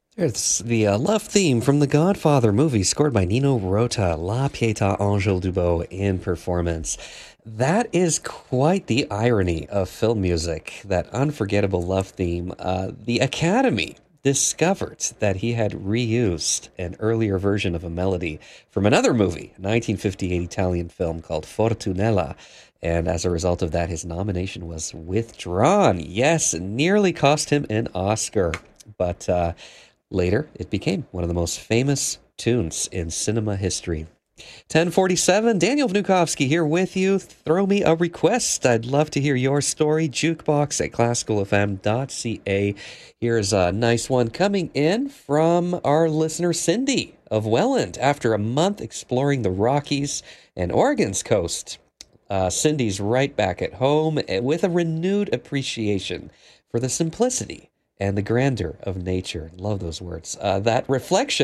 It's the love theme from the Godfather movie, scored by Nino Rota, La Pietà Angel Dubo in performance. That is quite the irony of film music, that unforgettable love theme. The Academy discovered that he had reused an earlier version of a melody from another movie, a 1958 Italian film called Fortunella. And as a result of that, his nomination was withdrawn. Yes, it nearly cost him an Oscar. But later, it became one of the most famous tunes in cinema history. 1047, Daniel Vnukovsky here with you. Throw me a request. I'd love to hear your story. Jukebox at classicalfm.ca. Here's a nice one coming in from our listener Cindy of Welland. After a month exploring the Rockies and Oregon's coast, Cindy's right back at home with a renewed appreciation for the simplicity and the grandeur of nature. Love those words. That reflection